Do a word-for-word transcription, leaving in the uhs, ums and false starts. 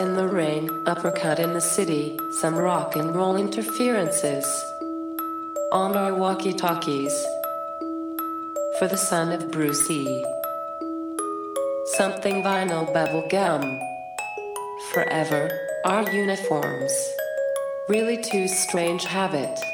In the rain, uppercut in the city, some rock and roll interferences. On our walkie-talkies. For the son of Brucey. Something vinyl bevel gum. Forever, our uniforms. Really too strange habit.